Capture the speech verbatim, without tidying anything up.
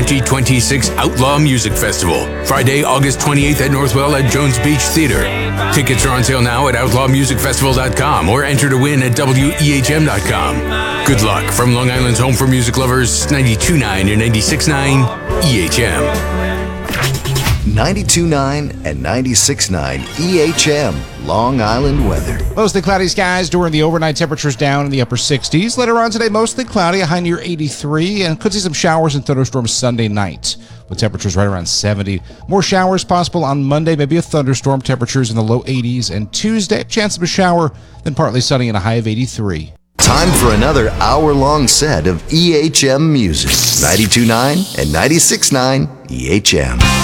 twenty twenty-six Outlaw Music Festival. Friday, August twenty-eighth at Northwell at Jones Beach Theater. Tickets are on sale now at outlaw music festival dot com or enter to win at W E H M dot com. Good luck from Long Island's home for music lovers, ninety-two point nine and ninety-six point nine E H M. ninety-two point nine and ninety-six point nine E H M, Long Island weather. Mostly cloudy skies during the overnight, temperatures down in the upper sixties. Later on today, mostly cloudy, a high near eighty-three, and could see some showers and thunderstorms Sunday night, with temperatures right around seventy. More showers possible on Monday, maybe a thunderstorm, temperatures in the low eighties, and Tuesday, chance of a shower, then partly sunny and a high of eighty-three. Time for another hour-long set of E H M music. ninety-two point nine and ninety-six point nine E H M.